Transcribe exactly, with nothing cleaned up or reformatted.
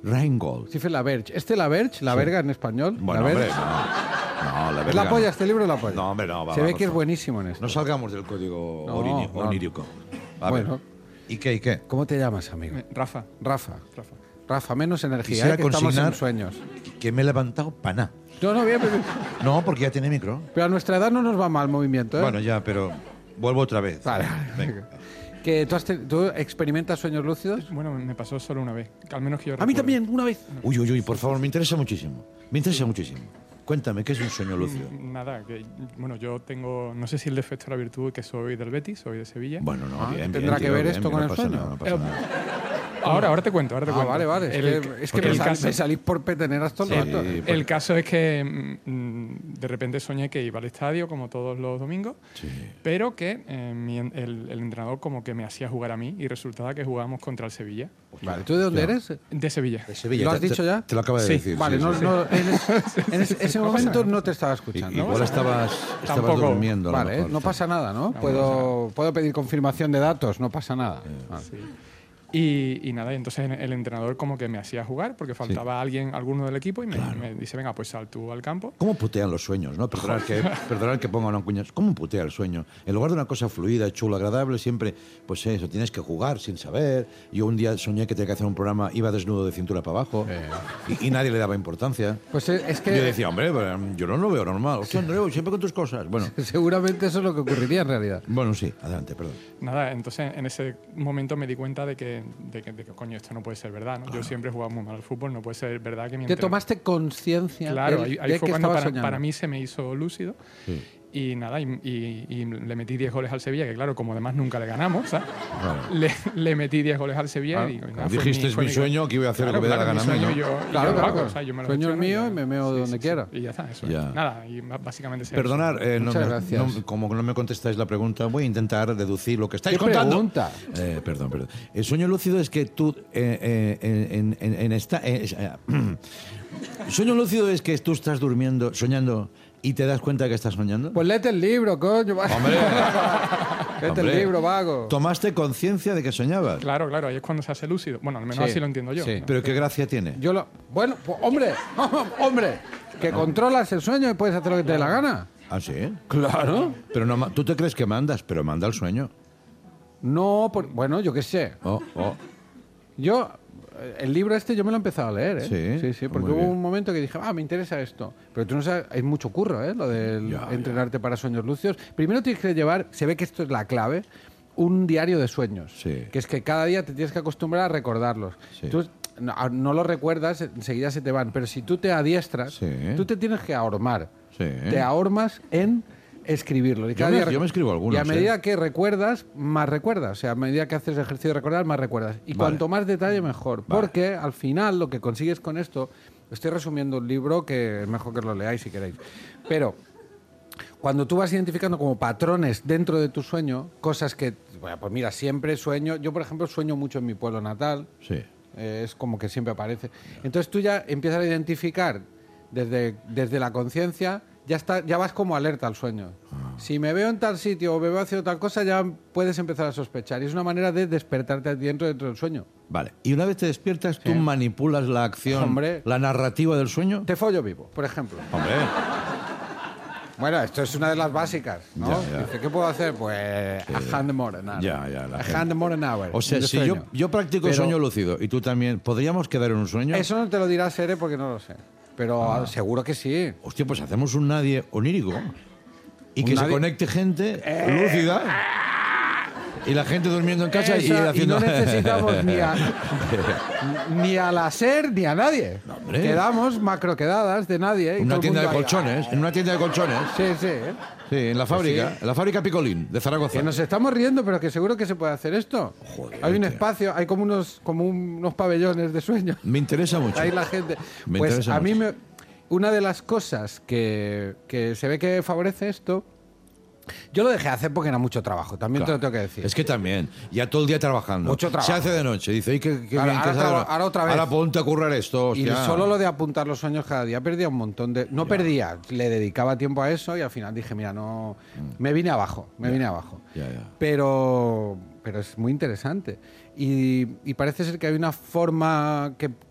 Rheingold. Stephen LaBerge. ¿Este LaBerge? ¿La Sí. verga en español? Bueno, ¿La hombre, Verge? no. No, la ¿Es verga la polla? no. ¿Este libro es la polla? No, hombre, no. Va, Se va, ve por que es favor. buenísimo en esto. No salgamos del código No, orini- no. onírico. A Bueno. ver. ¿Y qué, y qué? ¿Cómo te llamas, amigo? Eh, Rafa. Rafa. Rafa. Rafa, menos energía, Quisiera ¿eh? Que estamos consignar en sueños. que me he levantado para nada. No, no, bien, bien, bien. No, porque ya tiene micro. Pero a nuestra edad no nos va mal el movimiento, ¿eh? Bueno, ya, pero vuelvo otra vez. Vale. Venga. Que tú, has te- ¿Tú experimentas sueños lúcidos? Bueno, me pasó solo una vez. Al menos que yo A mí recuerde. también, una vez. Uy, uy, uy, por favor, me interesa muchísimo. Me interesa muchísimo. Cuéntame, ¿qué es un sueño lúcido? Mm, Nada, que bueno, yo tengo, no sé si el defecto o la virtud, que soy del Betis, soy de Sevilla. Bueno, no, Ah, bien, ¿tendrá bien, que tío, ver bien, esto bien, con no el pasa sueño? nada, no pasa Eh, nada. Ahora, ahora te cuento, ahora te Ah, cuento. vale, vale. Es El, que, es que el me, sal- caso, me salís por peteneras todo el Sí, rato. pues- el caso es que mm, de repente soñé que iba al estadio como todos los domingos, Sí. pero que eh, mi en- el, el entrenador como que me hacía jugar a mí y resultaba que jugábamos contra el Sevilla. Vale, ¿tú de dónde Ya. eres? De Sevilla. De Sevilla. ¿Lo has Te- dicho te- ya? Te lo acaba de Sí. decir. Vale, sí, no, sí. no, en, es- en es- ese No pasa momento nada. no te estaba I- escuchando. Igual estabas, estabas Tampoco. durmiendo. a lo Vale, mejor, no sí. pasa nada, ¿no? Puedo, puedo pedir confirmación de datos, no pasa nada. Ah. Y, y nada, y entonces el entrenador como que me hacía jugar porque faltaba alguien, alguno del equipo y me, me dice, venga, pues sal tú al campo. ¿Cómo putean los sueños? ¿No? Perdonad que, perdonad que ponga una cuña. ¿Cómo putea el sueño? En lugar de una cosa fluida, chula, agradable, siempre, pues eso, tienes que jugar sin saber. Yo un día soñé que tenía que hacer un programa, iba desnudo de cintura para abajo y, y nadie le daba importancia. Pues es es que Yo decía, hombre, pero, mm, yo no lo veo normal. Hostia, Andreu, siempre con tus cosas. Bueno, seguramente eso es lo que ocurriría en realidad. bueno, sí, adelante, perdón. Nada, entonces en ese momento me di cuenta de que, de que, de que, coño, esto no puede ser verdad, ¿no? Yo siempre he jugado muy mal al fútbol, no puede ser verdad que mi Te entrenador- tomaste conciencia Claro, de, ahí, ahí de fue que cuando estabas para, soñando. para mí se me hizo lúcido. Sí. Y nada, y, y- y le metí diez goles al Sevilla, que claro, como además nunca le ganamos, ¿sabes? Claro. Le, le metí diez goles al Sevilla Claro. y digo, nada, fue Dijiste, es fue mi sueño, que voy a hacer Claro, lo que me dé la claro, gana mi a mí, sueño, ¿no? yo- y Claro, yo lo claro. hago, o sea, yo me lo Sueño el gestiono mío y me meo de donde quiera. Y ya está, eso. Ya. es. Nada, y b- básicamente es eso. Perdonar, eh, no Muchas me- gracias. no- como no me contestáis la pregunta, voy a intentar deducir lo que estáis ¿Qué contando. pregunta? Eh, perdón, perdón. El sueño lúcido es que tú eh, eh, en, en- en esta, eh, es- eh, el sueño lúcido es que tú estás durmiendo, soñando y te das cuenta que estás soñando. Pues léete el libro, coño. Hombre, léete hombre. el libro, vago. Tomaste conciencia de que soñabas. Claro, claro, ahí es cuando se hace lúcido. Bueno, al menos Sí, así lo entiendo yo. sí. ¿no? Pero qué gracia tiene. Yo lo... Bueno, pues, hombre, hombre, que controlas el sueño y puedes hacer lo que te dé la gana. ¿Ah, sí? Claro. Pero no, ma- tú te crees que mandas, pero manda el sueño. No, por- bueno, yo qué sé. Oh, oh. Yo, eh, el libro este yo me lo he empezado a leer, ¿eh? Sí, sí, sí, porque muy hubo bien. un momento que dije, ah, me interesa esto. Pero tú no sabes, hay mucho curro, ¿eh? Lo de Ya, entrenarte para sueños lúcidos. Primero tienes que llevar, se ve que esto es la clave, un diario de sueños. Sí. Que es que cada día te tienes que acostumbrar a recordarlos. Sí. Tú no, no lo recuerdas, enseguida se te van. Pero si tú te adiestras, Sí. tú te tienes que ahormar. Sí. Te ahormas en escribirlo. Y Yo cada me- día yo me escribo algunos, Y a medida ¿eh? que recuerdas, más recuerdas. O sea, a medida que haces ejercicio de recordar, más recuerdas. Y Vale. cuanto más detalle, mejor. Vale. Porque al final lo que consigues con esto... Estoy resumiendo un libro que es mejor que lo leáis si queréis. Pero cuando tú vas identificando como patrones dentro de tu sueño, cosas que... Bueno, pues mira, siempre sueño... Yo, por ejemplo, sueño mucho en mi pueblo natal. Sí. Eh, es como que siempre aparece. Entonces tú ya empiezas a identificar desde, desde la conciencia, ya está, ya vas como alerta al sueño. Si me veo en tal sitio o me veo haciendo tal cosa, ya puedes empezar a sospechar. Y es una manera de despertarte dentro, dentro del sueño. Vale. Y una vez te despiertas, tú Sí. manipulas la acción, Hombre. la narrativa del sueño. Te follo vivo, por ejemplo. Hombre. Bueno, esto es una de las básicas, ¿no? Ya, ya. Dice, ¿qué puedo hacer? Pues a hand more an hour. Ya, ya, la A gente. hand more an hour. O sea, de si yo, sueño. yo practico Pero sueño lúcido y tú también, ¿podríamos quedar en un sueño? Eso no te lo dirá Sere porque no lo sé. Pero Ah. seguro que sí. Hostia, pues hacemos un nadie onírico y Un que se nadie- conecte gente lúcida y la gente durmiendo en casa y Esa, haciendo... y no necesitamos ni a, ni a la SER ni a nadie. hombre. Quedamos macroquedadas de nadie. y todo una el tienda de mundo ahí, colchones, en una tienda de colchones. ah, Sí, sí. ¿eh? Sí, en la fábrica, sí. en la fábrica Picolín de Zaragoza. Que nos estamos riendo, pero que seguro que se puede hacer esto. Joder, hay un tío. espacio, hay como unos, como unos pabellones de sueño. Me interesa mucho. Ahí la gente. Me Pues interesa a mí mucho. me, una de las cosas que, que se ve que favorece esto. Yo lo dejé hacer porque era mucho trabajo, también Claro. te lo tengo que decir. Es que también, ya todo el día trabajando. Mucho trabajo. Se hace de noche, dice, "Ay, qué, qué Ahora- bien que ahora se traba- hace". ahora otra vez. Ahora ponte a currar esto, Y hostia. solo lo de apuntar los sueños cada día perdía un montón de... No perdía, le dedicaba tiempo a eso y al final dije, mira, no... Me vine abajo, me vine abajo. Ya, ya. Pero, pero es muy interesante. Y, y parece ser que hay una forma que,